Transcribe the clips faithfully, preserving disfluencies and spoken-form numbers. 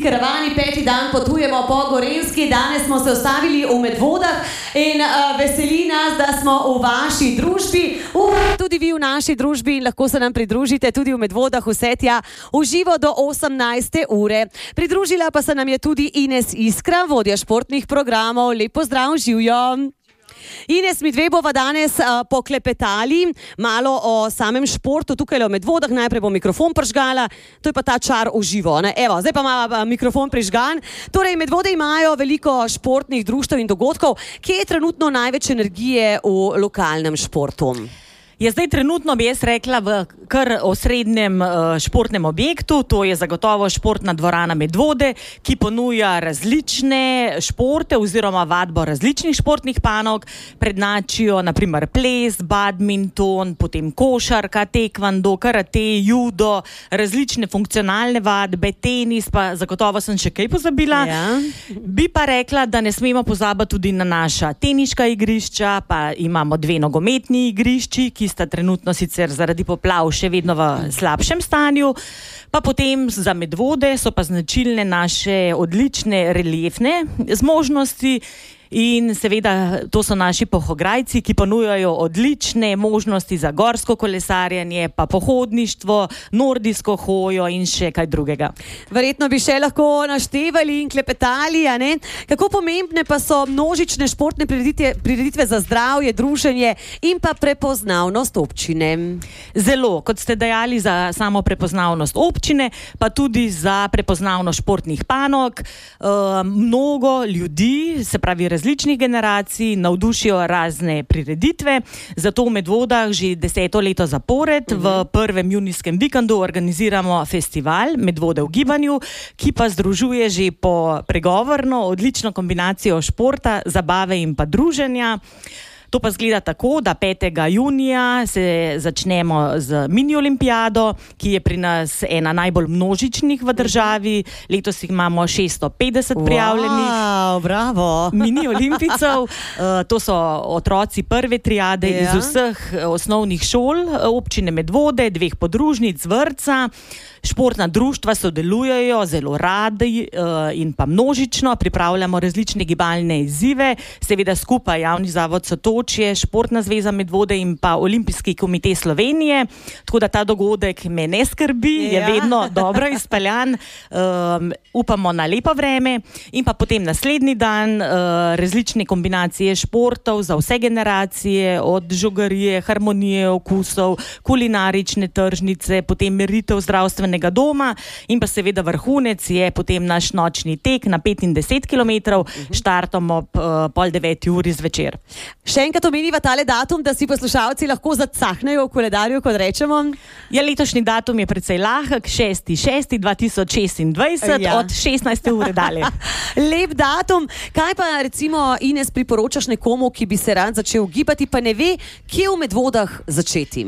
karavani, peti dan potujemo po Gorenjski. Danes smo se ustavili v Medvodah in uh, veseli nas, da smo v vaši družbi. Uh, tudi vi v naši družbi in lahko se nam pridružite tudi v Medvodah, vse tja v živo do osemnajste ure. Pridružila pa se nam je tudi Ines Iskra, vodja športnih programov. Lep pozdrav, živjo! Ines, mi dve bova danes uh, poklepetali malo o samem športu tukaj v Medvodah. Najprej bom mikrofon prižgala, to je pa ta čar v živo. Ne? Evo, zdaj pa ima mikrofon prižgan. Torej, Medvode imajo veliko športnih društev in dogodkov. Kje je trenutno največ energije v lokalnem športu? Je zdaj trenutno, bi jaz rekla, v kar osrednjem uh, športnem objektu, to je zagotovo športna dvorana Medvode, ki ponuja različne športe oziroma vadbo različnih športnih panog, prednačijo naprimer ples, badminton, potem košarka, tekvando, karate, judo, različne funkcionalne vadbe, tenis, pa zagotovo sem še kaj pozabila. Ja. Bi pa rekla, da ne smemo pozabiti tudi na naša teniška igrišča, pa imamo dve nogometni igrišči, ki sta trenutno sicer zaradi poplav še vedno v slabšem stanju, pa potem za Medvode so pa značilne naše odlične reliefne zmožnosti in seveda to so naši pohograjci, ki ponujajo odlične možnosti za gorsko kolesarjenje, pa pohodništvo, nordijsko hojo in še kaj drugega. Verjetno bi še lahko naštevali in klepetali, a ne? Kako pomembne pa so množične športne prireditve, prireditve za zdravje, druženje in pa prepoznavnost občine? Zelo, kot ste dejali, za samo prepoznavnost občine, pa tudi za prepoznavnost športnih panog. Uh, mnogo ljudi, se pravi različnih generacij, navdušijo razne prireditve. Zato v Medvodah že deseto leto zapored uh-huh. v prvem junijskem vikendu organiziramo festival Medvode v gibanju, ki pa združuje že po pregovorno odlično kombinacijo športa, zabave in pa druženja. To pa zgleda tako, da petega junija se začnemo z mini olimpijado, ki je pri nas ena najbolj množičnih v državi. Letos jih imamo šeststo petdeset prijavljenih. Wow, bravo! Mini olimpijcev. Uh, to so otroci prve triade ja. iz vseh osnovnih šol občine Medvode, dveh podružnic, vrtca. Športna društva sodelujejo zelo radi uh, in pa množično, pripravljamo različne gibalne izzive, seveda skupaj Javni zavod Sotočje, Športna zveza Medvode in pa Olimpijski komite Slovenije, tako da ta dogodek me ne skrbi, ja. je vedno dobro izpeljan, um, upamo na lepo vreme in pa potem naslednji dan uh, različne kombinacije športov za vse generacije, od žogarije, harmonije okusov, kulinarične tržnice, potem meritev zdravstvene doma in pa seveda vrhunec je potem naš nočni tek na pet in deset kilometrov, uh-huh. štartom ob uh, pol deveti uri zvečer. Še enkrat omeniva tale datum, da si poslušalci lahko zacahnejo v koledarju, kot rečemo. Ja, letošnji datum je precej lahek, šesti šesti dva tisoč šestindvajset, ja. od šestnajste ure dalje. Lep datum. Kaj pa recimo, Ines, priporočaš nekomu, ki bi se rad začel gibati, pa ne ve, kje v Medvodah začeti?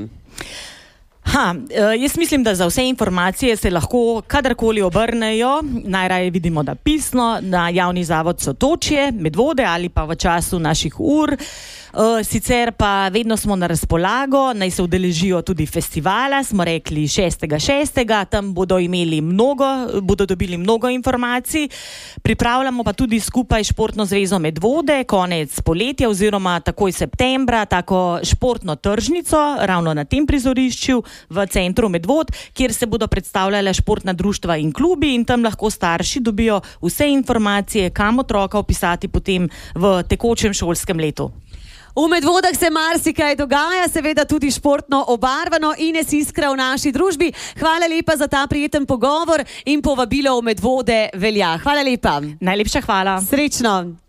Ha, jaz mislim, da za vse informacije se lahko kadarkoli obrnejo, najraje vidimo, da pisno, na Javni zavod Sotočje, Medvode ali pa v času naših ur. Sicer pa vedno smo na razpolago, naj se udeležijo tudi festivala, smo rekli šestega šestega, tam bodo imeli mnogo, bodo dobili mnogo informacij. Pripravljamo pa tudi skupaj Športno zvezo Medvode, konec poletja oziroma takoj septembra, tako športno tržnico, ravno na tem prizorišču v centru Medvod, kjer se bodo predstavljale športna društva in klubi in tam lahko starši dobijo vse informacije, kam otroka vpisati potem v tekočem šolskem letu. V Medvodah se marsikaj dogaja, seveda tudi športno obarvano. Ines Iskra v naši družbi. Hvala lepa za ta prijeten pogovor in povabilo v Medvode velja. Hvala lepa. Najlepša hvala. Srečno.